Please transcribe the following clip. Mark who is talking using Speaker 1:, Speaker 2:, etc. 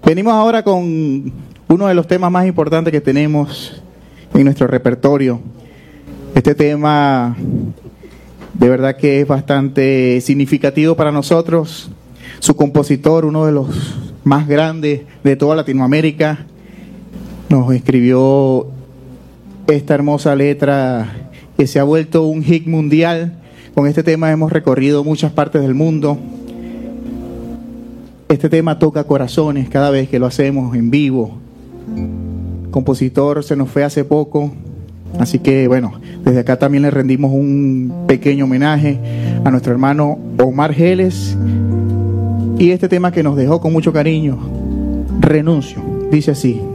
Speaker 1: Venimos ahora con uno de los temas más importantes que tenemos en nuestro repertorio. Este tema de verdad que es bastante significativo para nosotros. Su compositor, uno de los más grandes de toda Latinoamérica, nos escribió esta hermosa letra que se ha vuelto un hit mundial. Con este tema hemos recorrido muchas partes del mundo. Este tema toca corazones cada vez que lo hacemos en vivo. El compositor se nos fue hace poco, así que bueno, desde acá también le rendimos un pequeño homenaje a nuestro hermano Omar Geles. Y este tema que nos dejó con mucho cariño, Renuncio, dice así.